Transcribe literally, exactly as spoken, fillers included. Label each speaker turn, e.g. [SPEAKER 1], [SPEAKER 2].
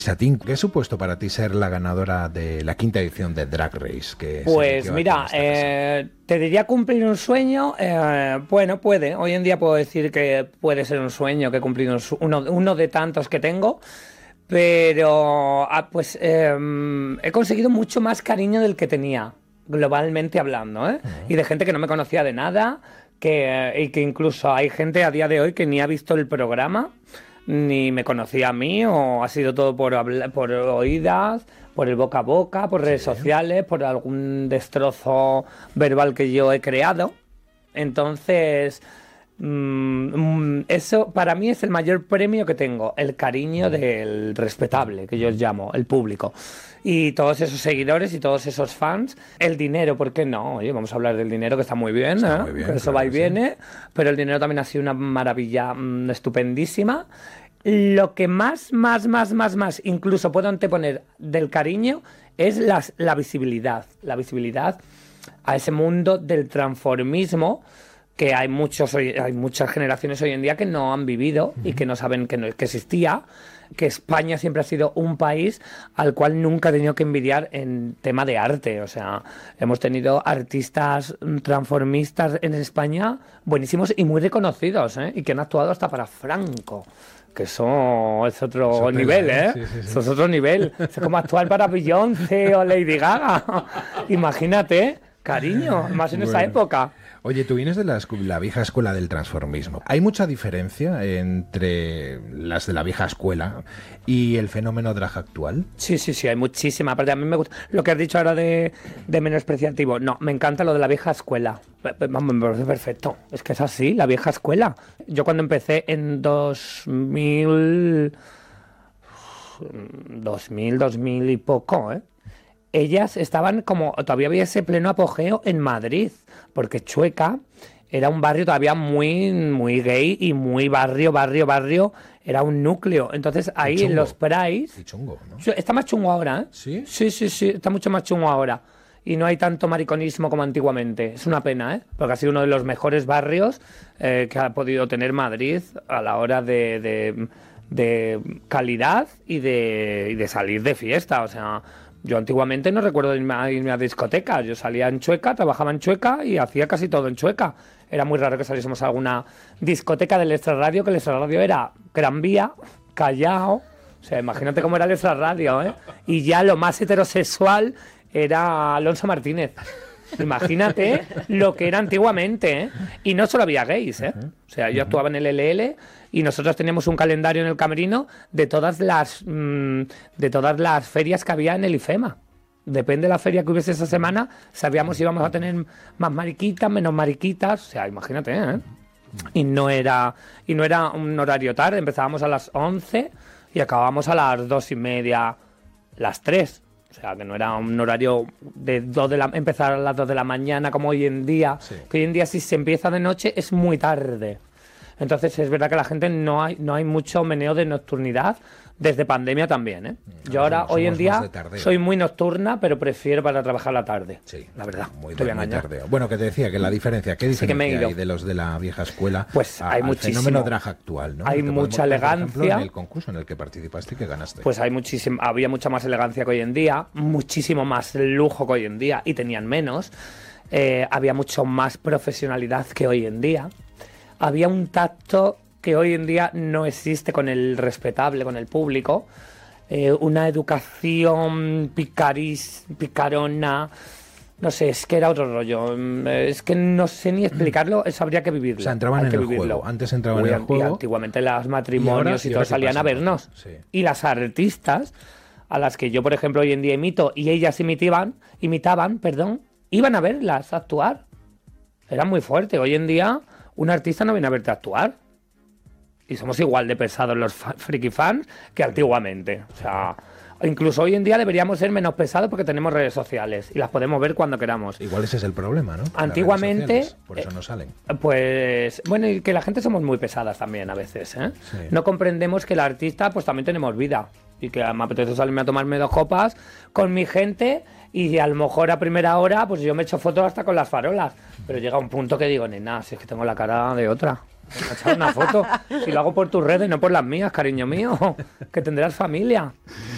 [SPEAKER 1] Satín, ¿qué ha supuesto para ti ser la ganadora de la quinta edición de Drag Race? Que
[SPEAKER 2] pues mira, eh, te diría cumplir un sueño. Eh, bueno, puede. Hoy en día puedo decir que puede ser un sueño que he cumplido uno, uno de tantos que tengo. Pero ah, pues eh, he conseguido mucho más cariño del que tenía, globalmente hablando, ¿eh? Uh-huh. Y de gente que no me conocía de nada, que, y que incluso hay gente a día de hoy que ni ha visto el programa, ni me conocía a mí, o ha sido todo por, por oídas, por el boca a boca, por redes sí. sociales, por algún destrozo verbal que yo he creado. Entonces, mmm, eso para mí es el mayor premio que tengo, el cariño del respetable, que yo os llamo, el público. Y todos esos seguidores y todos esos fans. El dinero, ¿por qué no? Oye, vamos a hablar del dinero, que está muy bien, está ¿eh? muy bien, que eso claro, va y viene, sí. Pero el dinero también ha sido una maravilla mmm, estupendísima. Lo que más, más, más, más, más, incluso puedo anteponer del cariño, es la, la visibilidad. La visibilidad a ese mundo del transformismo, que hay muchos hay muchas generaciones hoy en día que no han vivido uh-huh. y que no saben que, no, que existía, que España siempre ha sido un país al cual nunca he tenido que envidiar en tema de arte. O sea, hemos tenido artistas transformistas en España buenísimos y muy reconocidos, ¿eh? Y que han actuado hasta para Franco, que eso es otro eso nivel, pena, ¿eh? Sí, sí, sí. Eso es otro nivel. Es como actuar para Beyoncé o Lady Gaga. Imagínate, cariño, más en bueno. esa época.
[SPEAKER 1] Oye, tú vienes de la, la vieja escuela del transformismo. ¿Hay mucha diferencia entre las de la vieja escuela y el fenómeno drag actual?
[SPEAKER 2] Sí, sí, sí, hay muchísima. Aparte, a mí me gusta lo que has dicho ahora de, de menospreciativo. No, me encanta lo de la vieja escuela. Vamos, me parece perfecto. Es que es así, la vieja escuela. Yo cuando empecé en dos mil, dos mil, dos mil y poco, ¿eh? Ellas estaban como, todavía había ese pleno apogeo en Madrid, porque Chueca era un barrio todavía muy, muy gay y muy barrio, barrio, barrio, era un núcleo. Entonces ahí en los Prides...
[SPEAKER 1] chungo, ¿no?
[SPEAKER 2] Está más chungo ahora, ¿eh?
[SPEAKER 1] ¿Sí?
[SPEAKER 2] Sí, sí, sí, está mucho más chungo ahora. Y no hay tanto mariconismo como antiguamente. Es una pena, ¿eh? Porque ha sido uno de los mejores barrios eh, que ha podido tener Madrid a la hora de, de, de calidad y de, y de salir de fiesta, o sea... Yo antiguamente no recuerdo irme a, irme a discotecas. Yo salía en Chueca, trabajaba en Chueca y hacía casi todo en Chueca. Era muy raro que saliésemos a alguna discoteca del extrarradio, que el extrarradio era Gran Vía, Callao. O sea, imagínate cómo era el extrarradio, ¿eh? Y ya lo más heterosexual era Alonso Martínez. Imagínate lo que era antiguamente, ¿eh? Y no solo había gays, ¿eh? O sea, yo actuaba en el L L y nosotros teníamos un calendario en el camerino de todas las mmm, de todas las ferias que había en el IFEMA. Depende de la feria que hubiese esa semana, sabíamos si íbamos a tener más mariquitas, menos mariquitas. O sea, imagínate, ¿eh? Y no era, y no era un horario tarde, empezábamos a las once y acabábamos a las dos y media, las tres. O sea, que no era un horario de dos de la, empezar a las dos de la mañana como hoy en día. Sí. Que hoy en día si se empieza de noche es muy tarde. Entonces es verdad que la gente no hay, no hay mucho meneo de nocturnidad desde pandemia también, ¿eh? No, Yo ahora, somos, hoy en día, soy muy nocturna, pero prefiero para trabajar la tarde. Sí, la verdad.
[SPEAKER 1] Muy, de, muy tardeo. Bueno, que te decía que la diferencia, ¿qué diferencia sí que hay de los de la vieja escuela
[SPEAKER 2] pues a, hay al muchísimo.
[SPEAKER 1] fenómeno drag actual, ¿no?
[SPEAKER 2] Hay mucha elegancia. Por ejemplo,
[SPEAKER 1] en el concurso en el que participaste y que ganaste.
[SPEAKER 2] Pues hay muchísimo, había mucha más elegancia que hoy en día, muchísimo más lujo que hoy en día, y tenían menos. Eh, había mucho más profesionalidad que hoy en día. Había un tacto que hoy en día no existe con el respetable, con el público, eh, una educación picaris, picarona, no sé, es que era otro rollo, es que no sé ni explicarlo, eso habría que vivirlo.
[SPEAKER 1] O sea, entraban en el vivirlo. juego, antes entraban Uy, en el juego.
[SPEAKER 2] Antiguamente los matrimonios y, ahora, y todo salían a vernos, sí. Y las artistas, a las que yo, por ejemplo, hoy en día imito, y ellas imitaban, imitaban, perdón, iban a verlas actuar. Era muy fuerte, hoy en día un artista no viene a verte actuar. Y somos igual de pesados los friki fans que antiguamente. O sea, incluso hoy en día deberíamos ser menos pesados porque tenemos redes sociales y las podemos ver cuando queramos.
[SPEAKER 1] Igual ese es el problema, ¿no?
[SPEAKER 2] Antiguamente...
[SPEAKER 1] Por eso no salen.
[SPEAKER 2] Eh, pues, bueno, y que la gente somos muy pesadas también a veces, ¿eh? Sí. No comprendemos que el artista, pues también tenemos vida. Y que me apetece salirme a tomarme dos copas con mi gente y a lo mejor a primera hora, pues yo me echo fotos hasta con las farolas. Pero llega un punto que digo, nena, si es que tengo la cara de otra. Me he echado una foto. Si lo hago por tus redes, no por las mías, cariño mío, que tendrás familia.